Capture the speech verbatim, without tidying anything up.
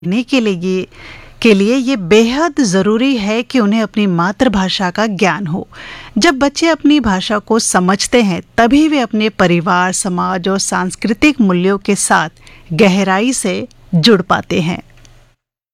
ने के लिए के लिए ये बेहद ज़रूरी है कि उन्हें अपनी मातृभाषा का ज्ञान हो। जब बच्चे अपनी भाषा को समझते हैं तभी वे अपने परिवार, समाज और सांस्कृतिक मूल्यों के साथ गहराई से जुड़ पाते हैं।